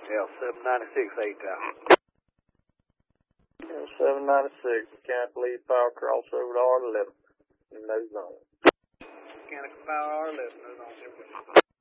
Yeah, 796 8 Yeah, 796, mechanical lead power crossover to R11. No zone. Mechanical power R11, no zone.